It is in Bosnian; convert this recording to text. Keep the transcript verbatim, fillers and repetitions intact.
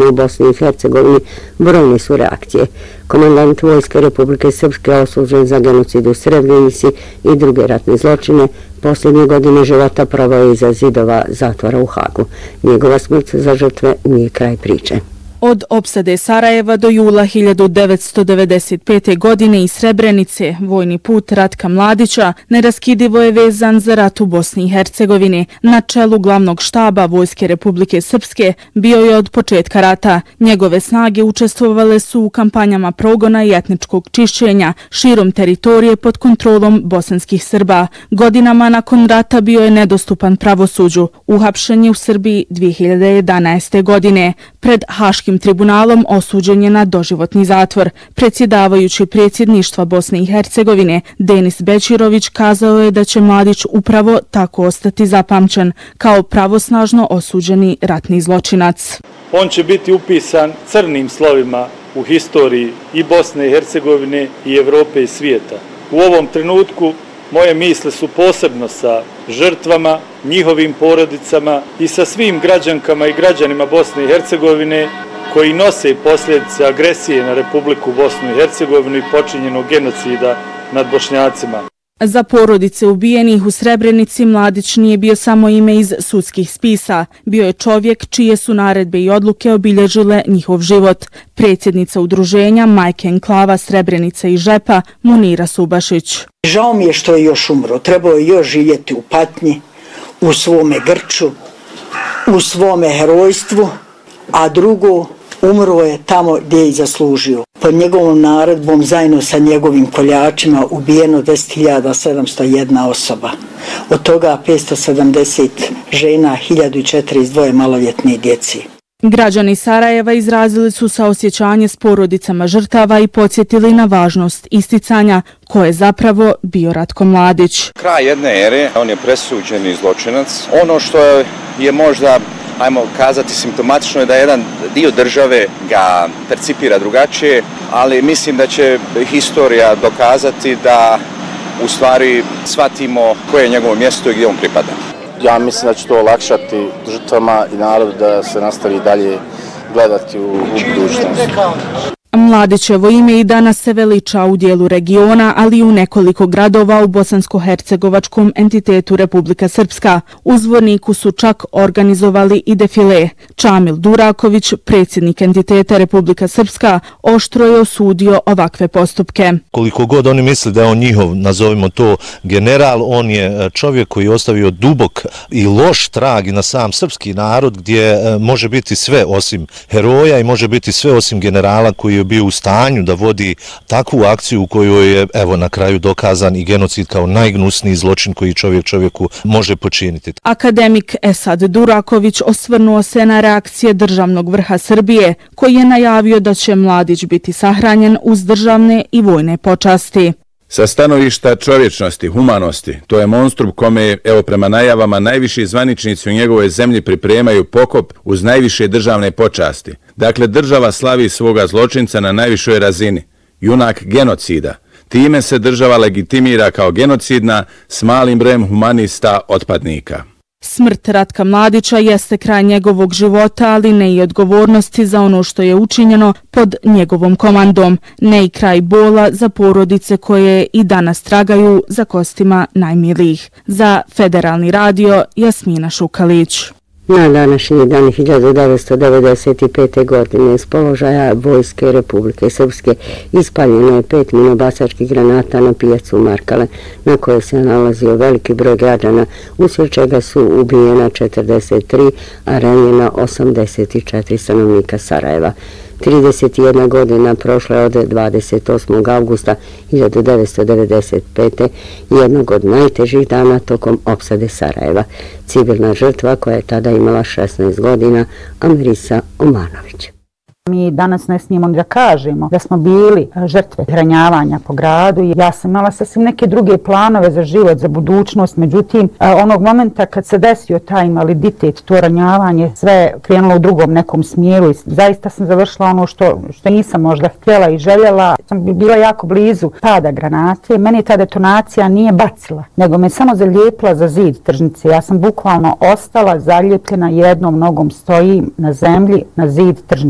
u Bosni i Hercegovini brojne su reakcije. Komandant Vojske Republike Srpske osuđen za genocid u Srebrenici i druge ratne zločine, posljednje godine života proveo iza zidova zatvora u Hagu. Njegova smrt za žrtve nije kraj priče. Od opsade Sarajeva do jula hiljadu devetsto devedeset pete. godine iz Srebrenice, vojni put Ratka Mladića neraskidivo je vezan za rat u Bosni i Hercegovini. Na čelu glavnog štaba Vojske Republike Srpske bio je od početka rata. Njegove snage učestvovale su u kampanjama progona i etničkog čišćenja širom teritorije pod kontrolom bosanskih Srba. Godinama nakon rata bio je nedostupan pravosuđu. Uhapšen je u Srbiji dvije hiljade jedanaeste. godine. Pred Haškim tribunalom osuđen je na doživotni zatvor. Predsjedavajući predsjedništva Bosne i Hercegovine Denis Bećirović kazao je da će Mladić upravo tako ostati zapamćen kao pravosnažno osuđeni ratni zločinac. On će biti upisan crnim slovima u historiji i Bosne i Hercegovine i Evrope i svijeta. U ovom trenutku moje misle su posebno sa žrtvama, njihovim porodicama i sa svim građankama i građanima Bosne i Hercegovine koji nose posljedice agresije na Republiku Bosnu i Hercegovinu i počinjenog genocida nad Bošnjacima. Za porodice ubijenih u Srebrenici Mladić nije bio samo ime iz sudskih spisa. Bio je čovjek čije su naredbe i odluke obilježile njihov život. Predsjednica udruženja Majke Enklava Srebrenica i Žepa Munira Subašić. Žao mi je što je još umro. Trebao je još živjeti u patnji, u svome grču, u svome herojstvu, a drugo, umro je tamo gdje je i zaslužio. Pod njegovom naredbom zajedno sa njegovim koljačima ubijeno deset hiljada sedamsto jedna osoba. Od toga petsto sedamdeset žena, hiljadu četrdeset dva maloljetne djece. Građani Sarajeva izrazili su saosjećanje s porodicama žrtava i podsjetili na važnost isticanja ko je zapravo bio Ratko Mladić. Kraj jedne ere, on je presuđeni zločinac. Ono što je možda, ajmo kazati, simptomatično je da jedan dio države ga percipira drugačije, ali mislim da će historija dokazati da u stvari shvatimo koje je njegovo mjesto i gdje on pripada. Ja mislim da će to olakšati žrtvama i narodu da se nastavi dalje gledati u, u budućnost. Mladićevo ime i danas se veliča u dijelu regiona, ali i u nekoliko gradova u bosansko-hercegovačkom entitetu Republika Srpska. U Zvorniku su čak organizovali i defile. Čamil Duraković, predsjednik entiteta Republika Srpska, oštro je osudio ovakve postupke. Koliko god oni misli da je on njihov, nazovimo to, general, on je čovjek koji je ostavio dubok i loš trag na sam srpski narod, gdje može biti sve osim heroja i može biti sve osim generala koji je bio u stanju da vodi takvu akciju u kojoj je, evo, na kraju dokazan i genocid kao najgnusniji zločin koji čovjek čovjeku može počiniti. Akademik Esad Duraković osvrnuo se na reakcije državnog vrha Srbije, koji je najavio da će Mladić biti sahranjen uz državne i vojne počasti. Sa stanovišta čovječnosti, humanosti, to je monstrum kome, evo prema najavama, najviši zvaničnici u njegovoj zemlji pripremaju pokop uz najviše državne počasti. Dakle, država slavi svoga zločinca na najvišoj razini, junak genocida. Time se država legitimira kao genocidna s malim brojem humanista otpadnika. Smrt Ratka Mladića jeste kraj njegovog života, ali ne i odgovornosti za ono što je učinjeno pod njegovom komandom, ne i kraj bola za porodice koje i danas tragaju za kostima najmilijih. Za Federalni radio, Jasmina Šukalić. Na današnji dan hiljadu devetsto devedeset pete. godine iz položaja Vojske Republike Srpske ispaljeno je pet minobacačkih granata na pijacu Markale, na kojoj se nalazio veliki broj građana, uslijed čega su ubijena četrdeset tri, a ranjena osamdeset četiri stanovnika Sarajeva. trideset jedna godina prošla je od dvadeset osmog avgusta hiljadu devetsto devedeset pete. jednog od najtežih dana tokom opsade Sarajeva. Civilna žrtva koja je tada imala šesnaest godina, Amerisa Omanović. Mi danas ne smijemo da kažemo da smo bili žrtve ranjavanja po gradu i ja sam imala sasvim neke druge planove za život, za budućnost, međutim onog momenta kad se desio taj invaliditet, to ranjavanje, sve krenulo u drugom nekom smjeru i zaista sam završila ono što, što nisam možda htjela i željela. Sam bila jako blizu pada granate, meni ta detonacija nije bacila, nego me samo zalijepila za zid tržnice. Ja sam bukvalno ostala zalijepljena, jednom nogom stojim na zemlji na zid tržnice.